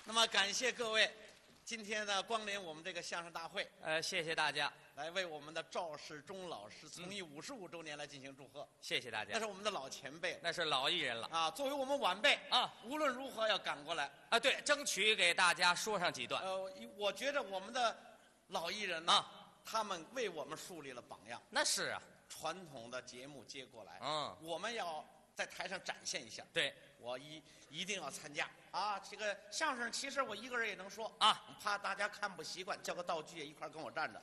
那么感谢各位今天呢光临我们这个相声大会， 谢谢大家， 来为我们的赵世忠老师从艺55周年来进行祝贺。 谢谢大家。 那是我们的老前辈， 那是老艺人了啊！作为我们晚辈啊， 无论如何要赶过来啊！对，争取给大家说上几段。 我觉得我们的老艺人呢，他们为我们树立了榜样。 那是啊， 传统的节目接过来，我们要在台上展现一下。 对， 我一定要参加啊！这个相声其实我一个人也能说啊， 怕大家看不习惯，叫个道具也一块跟我站着。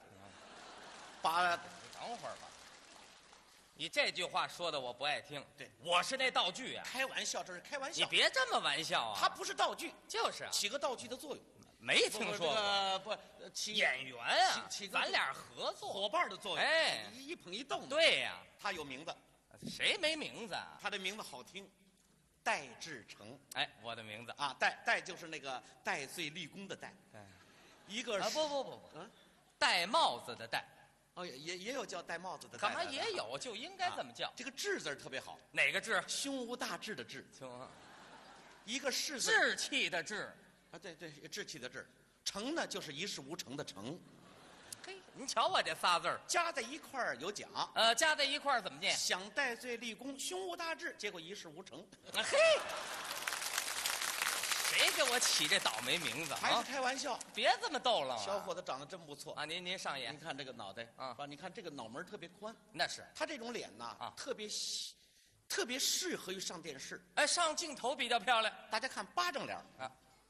等会儿吧，你这句话说的我不爱听。 对， 我是那道具啊！ 开玩笑，这是开玩笑。 你别这么玩笑啊！ 它不是道具， 就是起个道具的作用。 没听说过， 不，起演员啊， 起咱俩合作伙伴的作用。 哎， 一捧一逗。 对呀， 他有名字， 谁没名字啊？ 他的名字好听，戴志诚。 哎，我的名字啊，戴就是那个戴罪立功的戴。一个不，戴帽子的戴。 哦，也有叫戴帽子的戴。 干嘛也有，就应该这么叫。 这个志字特别好。 哪个志？ 胸无大志的志。一个士字。 志气的志。 啊，对，志气的志。诚呢，就是一事无成的成。 嘿，您瞧我这仨字儿加在一块儿有奖。 加在一块儿怎么念？ 想戴罪立功，胸无大志，结果一事无成。 嘿，谁给我起这倒霉名字？ 还是开玩笑， 别这么逗了。 小伙子长得真不错啊！您上眼， 您看这个脑袋啊，你看这个脑门特别宽。 那是他这种脸呐，特别适合于上电视。 哎，上镜头比较漂亮。 大家看巴掌脸啊。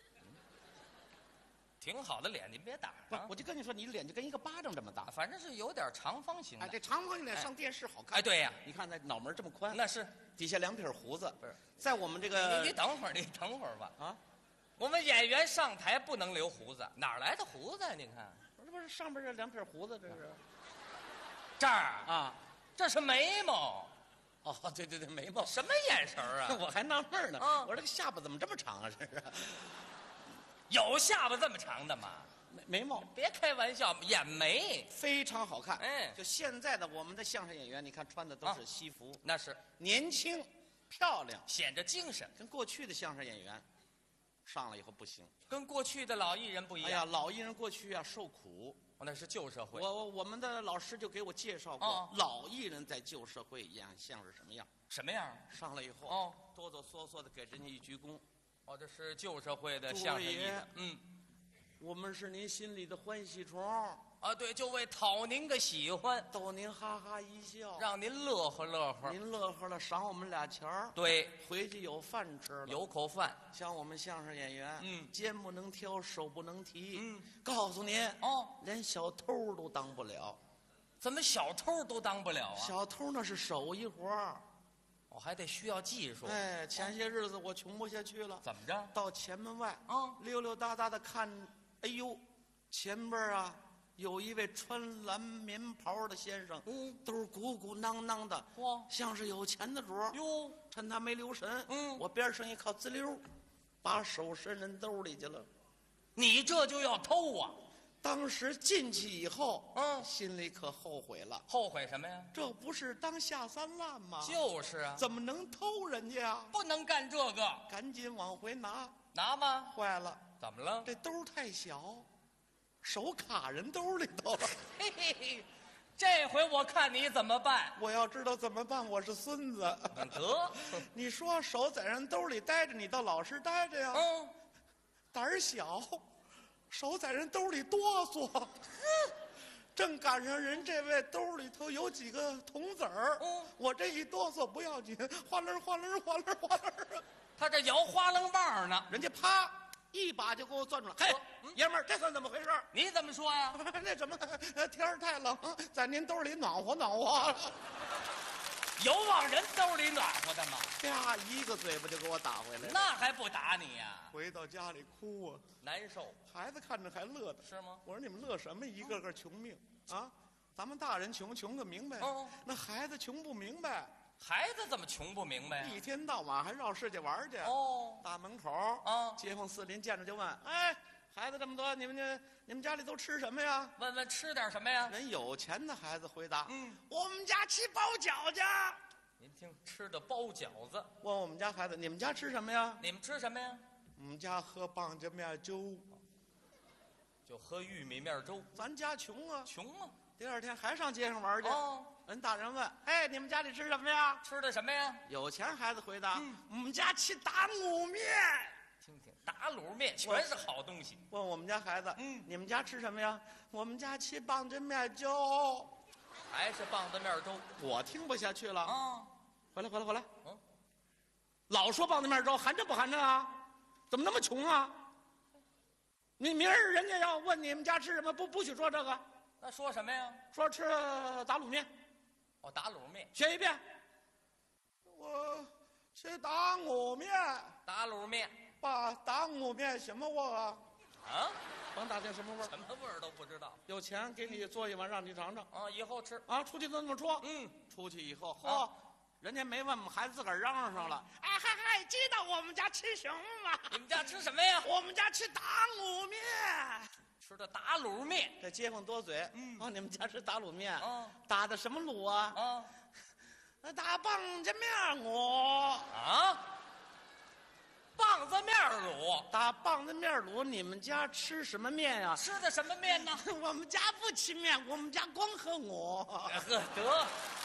挺好的脸，您别打啊！我就跟你说，你脸就跟一个巴掌这么大， 反正是有点长方形的。 哎，这长方形脸上电视好看。 哎，对呀， 你看那脑门这么宽， 那是底下2撇胡子。 不是， 在我们这个， 你等会儿吧。 啊， 我们演员上台不能留胡子，哪来的胡子？您看， 这不是上边这2撇胡子，这是这儿啊， 这是眉毛。 哦，对，眉毛。 什么眼神啊？ 我还纳闷呢，我说这个下巴怎么这么长啊？这是有下巴这么长的吗？ 眉毛， 别开玩笑，眼眉非常好看。 哎， 就现在的我们的相声演员，你看穿的都是西服， 那是年轻漂亮， 显着精神。 跟过去的相声演员上了以后不行， 跟过去的老艺人不一样。 哎呀，老艺人过去啊受苦， 那是旧社会。 我们的老师就给我介绍过，老艺人在旧社会演相声什么样？ 什么样？ 上来以后，哆哆嗦嗦的给人家一鞠躬。 这是旧社会的相声艺人。 我们是您心里的欢喜虫啊，对，就为讨您个喜欢， 逗您哈哈一笑， 让您乐呵乐呵。 您乐呵了，赏我们俩钱儿。 对， 回去有饭吃了， 有口饭。 像我们相声演员，肩不能挑，手不能提。告诉您，连小偷都当不了。 怎么小偷都当不了啊？ 小偷那是手艺活儿， 我还得需要技术。 哎，前些日子我穷不下去了， 怎么着？ 到前门外溜溜达达的看。哎呦，前边啊有一位穿蓝棉袍的先生，都鼓鼓囊囊的，像是有钱的主儿。哟，趁他没留神，我边上一靠滋溜，把手伸人兜里去了。 你这就要偷啊！ 当时进去以后，心里可后悔了。 后悔什么呀？ 这不是当下三滥吗？ 就是啊， 怎么能偷人家啊？ 不能干这个， 赶紧往回拿。 拿吗？ 坏了。 怎么了？ 这兜太小，手卡人兜里头了。 嘿嘿嘿，这回我看你怎么办？ 我要知道怎么办，我是孙子。 得， 你说手在人兜里待着，你倒老实待着呀。胆儿小，手在人兜里哆嗦。正赶上人这位兜里头有几个铜子儿，我这一哆嗦不要紧，哗楞哗楞哗楞哗楞。 他这摇花楞棒呢， 人家啪一把就给我攥住了。嘿，爷们儿，这算怎么回事？ 你怎么说呀？ 那什么，天儿太冷，在您兜里暖和暖和。 有往人兜里暖和的吗？ 啪，一个嘴巴就给我打回来了。 那还不打你呀？ 回到家里哭啊， 难受。 孩子看着还乐的。 是吗？ 我说你们乐什么？一个个穷命啊！咱们大人穷个明白。那孩子穷不明白。 孩子怎么穷不明白？ 一天到晚还绕世界玩去。大门口街坊四邻见着就问：“哎，孩子这么多，你们家里都吃什么呀？” 问吃点什么呀？ 人有钱的孩子回答：“我们家吃包饺子。” 您听，吃的包饺子。 问我们家孩子：“你们家吃什么呀？” 你们吃什么呀？ 我们家喝棒子面粥， 就喝玉米面粥。 咱家穷啊， 穷啊！ 第二天还上街上玩去。 哦， 人大人问：“哎，你们家里吃什么呀吃的什么呀？” 有钱孩子回答：“我们家吃打卤面。” 听听，打卤面全是好东西。 问我们家孩子：“你们家吃什么呀？”我们家吃棒子面粥。 还是棒子面粥。 我听不下去了啊！ 回来！老说棒子面粥，含碜不含碜啊？怎么那么穷啊？你明儿人家要问你们家吃什么，不许说这个， 那说什么呀？ 说吃打卤面。 哦，打卤面。 学一遍。我吃打卤面。 打卤面。 爸，打卤面什么味儿啊？ 啊？ 甭打听什么味儿， 什么味儿都不知道。 有钱给你做一碗，让你尝尝。 啊，以后吃。 啊，出去都这么说。出去以后，嚯，人家没问我们孩子，自个儿嚷嚷上了。哎嗨，知道我们家吃什么吗？ 你们家吃什么呀？ 我们家吃打卤面。 吃的打卤面。 这街坊多嘴。你们家吃打卤面。打的什么卤啊？ 打棒子面卤。 啊？棒子面卤。 打棒子面卤，你们家吃什么面呀？ 吃的什么面呢？ 我们家不吃面，我们家光喝我。 呵，得。